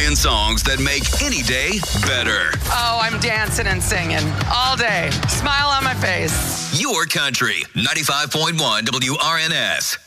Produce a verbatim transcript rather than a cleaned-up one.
Playing songs that make any day better. Oh, I'm dancing and singing all day. Smile on my face. Your country. ninety-five point one W R N S.